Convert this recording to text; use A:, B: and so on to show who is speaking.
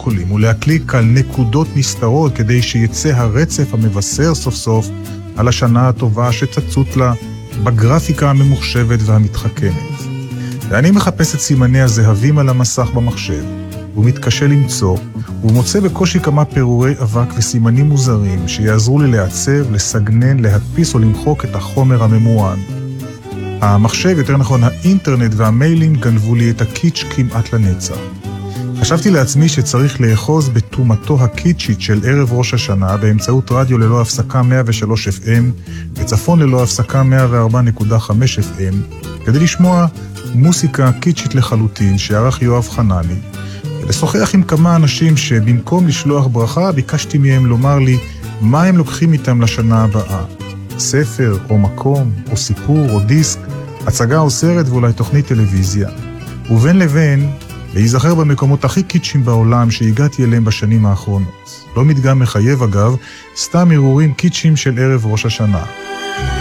A: ברמקולים ולהקליק על נקודות נסתרות כדי שיצא הרצף המבשר סוף סוף על השנה הטובה שתצות לה בגרפיקה הממוחשבת והמתחכמת. ואני מחפש את סימני הזהבים על המסך במחשב, הוא מתקשה למצוא, והוא מוצא בקושי כמה פירורי אבק וסימנים מוזרים שיעזרו לי לעצב, לסגנן, להדפיס או למחוק את החומר הממוען. המחשב, יותר נכון האינטרנט והמיילים, גנבו לי את הקיץ' כמעט לנצח. חשבתי לעצמי שצריך לאחוז בתומתו הקיצ'ית של ערב ראש השנה באמצעות רדיו ללא הפסקה 103 FM וצפון ללא הפסקה 104.5 FM כדי לשמוע מוסיקה קיצ'ית לחלוטין שערך יואב חנני, ולשוחח עם כמה אנשים שבמקום לשלוח ברכה ביקשתי מהם לומר לי מה הם לוקחים איתם לשנה הבאה. ספר או מקום או סיפור או דיסק, הצגה או סרט ואולי תוכנית טלוויזיה. ובין לבין להיזכר במקומות הכי קיצ'ים בעולם שהגעתי אליהם בשנים האחרונות. לא מדגם מחייב אגב, סתם הרהורים קיצ'ים של ערב ראש השנה.